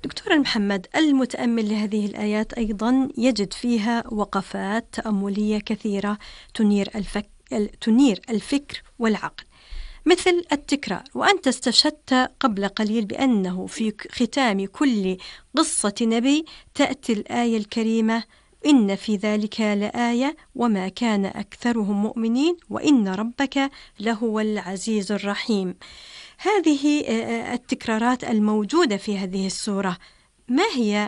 دكتور محمد، المتأمل لهذه الآيات أيضا يجد فيها وقفات تأملية كثيرة تنير الفكر والعقل، مثل التكرار. وأنت استشهدت قبل قليل بأنه في ختام كل قصة نبي تأتي الآية الكريمة: إن في ذلك لآية وما كان أكثرهم مؤمنين وإن ربك لهو العزيز الرحيم. هذه التكرارات الموجودة في هذه السورة، ما هي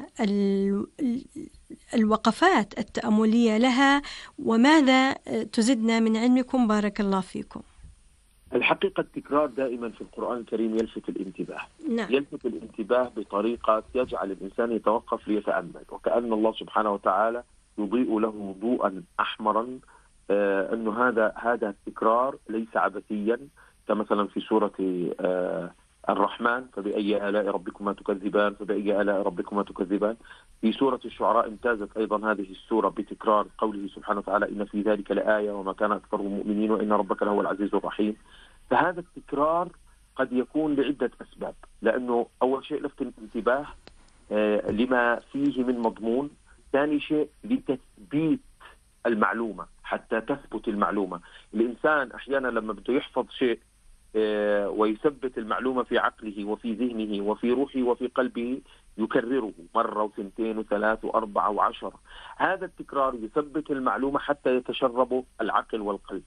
الوقفات التأملية لها، وماذا تزدنا من علمكم بارك الله فيكم؟ الحقيقة التكرار دائما في القرآن الكريم يلفت الانتباه. نعم. يلفت الانتباه بطريقة يجعل الإنسان يتوقف ليتأمل، وكأن الله سبحانه وتعالى يضيء له ضوءا أحمرا، أنه هذا التكرار ليس عبثيا، كمثلا في سورة الرحمن: فبأي آلاء ربكما تكذبان، فبأي آلاء ربكما تكذبان. في سورة الشعراء امتازت أيضا هذه السورة بتكرار قوله سبحانه وتعالى: إن في ذلك لآية وما كان أكثرهم مؤمنين وإن ربك لهو العزيز الرحيم. فهذا التكرار قد يكون لعدة أسباب، لأنه أول شيء لفت الانتباه لما فيه من مضمون. ثاني شيء لتثبيت المعلومة، حتى تثبت المعلومة. الإنسان أحيانا لما بده يحفظ شيء ويثبت المعلومة في عقله وفي ذهنه وفي روحه وفي قلبه، يكرره مرة وثنتين وثلاث وأربعة وعشرة. هذا التكرار يثبت المعلومة حتى يتشرب العقل والقلب.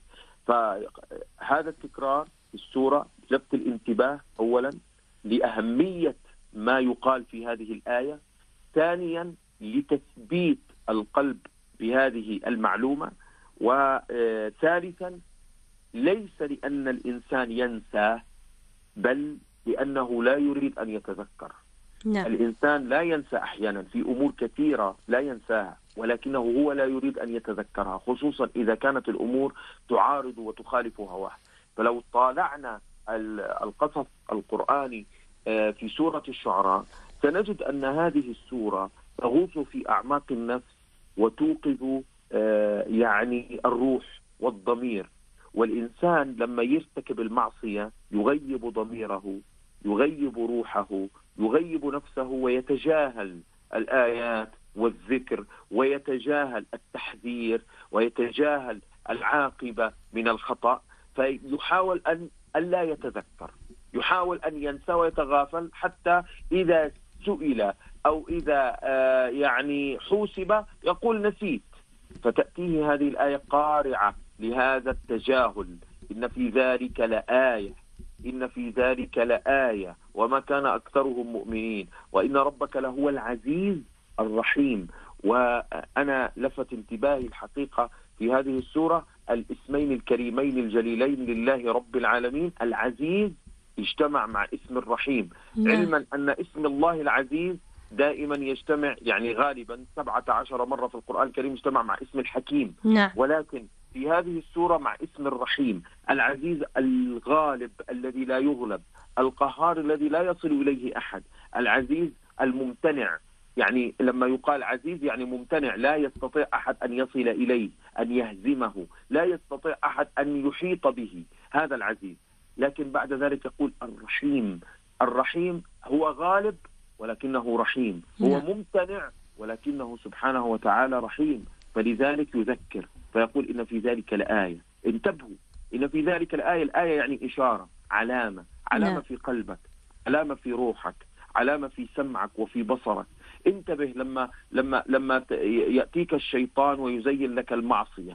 فهذا التكرار في السورة لفت الانتباه أولا لأهمية ما يقال في هذه الآية، ثانيا لتثبيت القلب بهذه المعلومة، وثالثا ليس لأن الإنسان ينسى، بل لأنه لا يريد أن يتذكر. نعم. الإنسان لا ينسى أحيانا في أمور كثيرة لا ينساها، ولكنه هو لا يريد أن يتذكرها، خصوصا إذا كانت الأمور تعارض وتخالف هواه. فلو طالعنا القصص القرآني في سورة الشعراء سنجد أن هذه السورة تغوص في أعماق النفس وتوقظ يعني الروح والضمير. والإنسان لما يرتكب المعصية يغيب ضميره، يغيب روحه، يغيب نفسه، ويتجاهل الآيات والذكر، ويتجاهل التحذير، ويتجاهل العاقبة من الخطأ. فيحاول أن لا يتذكر، يحاول أن ينسى ويتغافل، حتى إذا سئل أو إذا يعني حوسب يقول نسيت. فتأتيه هذه الآية قارعة لهذا التجاهل: إن في ذلك لآية، إن في ذلك لآية وما كان أكثرهم مؤمنين وإن ربك لهو العزيز الرحيم. وأنا لفت انتباهي الحقيقة في هذه السورة الاسمين الكريمين الجليلين لله رب العالمين: العزيز اجتمع مع اسم الرحيم. علما أن اسم الله العزيز دائما يجتمع، يعني غالبا 17 مرة في القرآن الكريم اجتمع مع اسم الحكيم. ولكن في هذه السورة مع اسم الرحيم: العزيز الغالب الذي لا يغلب، القهار الذي لا يصل إليه أحد، العزيز الممتنع. يعني لما يقال عزيز يعني ممتنع، لا يستطيع أحد أن يصل إليه، أن يهزمه، لا يستطيع أحد أن يحيط به، هذا العزيز. لكن بعد ذلك يقول الرحيم. الرحيم هو غالب ولكنه رحيم، هو ممتنع ولكنه سبحانه وتعالى رحيم. فلذلك يذكر فيقول: إن في ذلك لآية. انتبهوا، إن في ذلك لآية. الآية يعني إشارة، علامة في قلبك، علامة في روحك، علامة في سمعك وفي بصرك. انتبه لما يأتيك الشيطان ويزين لك المعصية.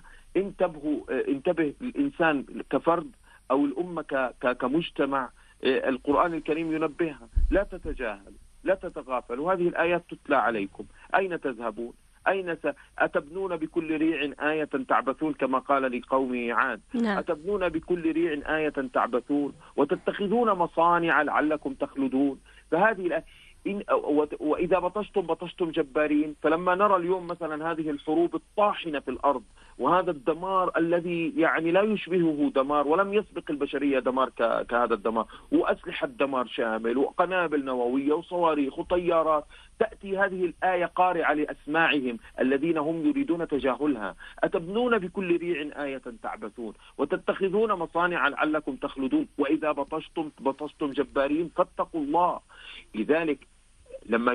انتبه الإنسان كفرد أو الأمة كمجتمع. القرآن الكريم ينبهها: لا تتجاهل، لا تتغافل، وهذه الآيات تتلى عليكم. أين تذهبون؟ أتبنون بكل ريع آية تعبثون، كما قال لقوم عاد. أتبنون بكل ريع آية تعبثون وتتخذون مصانع لعلكم تخلدون. فهذه الآية وإذا بطشتم جبارين. فلما نرى اليوم مثلا هذه الحروب الطاحنة في الأرض، وهذا الدمار الذي يعني لا يشبهه دمار، ولم يسبق البشرية دمار كهذا الدمار، وأسلحة دمار شامل وقنابل نووية وصواريخ وطيارات، تأتي هذه الآية قارعة لأسماعهم الذين هم يريدون تجاهلها: أتبنون بكل ريع آية تعبثون وتتخذون مصانع لعلكم تخلدون وإذا بطشتم جبارين فاتقوا الله. لذلك لما